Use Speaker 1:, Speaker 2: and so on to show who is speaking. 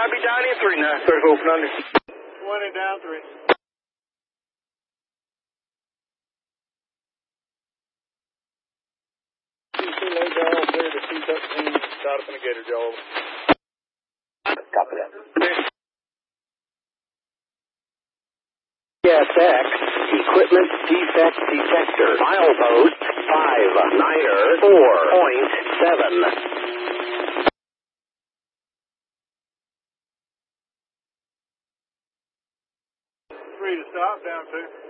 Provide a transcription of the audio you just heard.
Speaker 1: might be down in 3 now. 34 open under.
Speaker 2: 20 down 3. Low barrel clear to C-13, start up in the gator jaw.
Speaker 3: Copy that. CSX, equipment defect detector, milepost 59er 4.7.
Speaker 2: 3 to stop, down 2.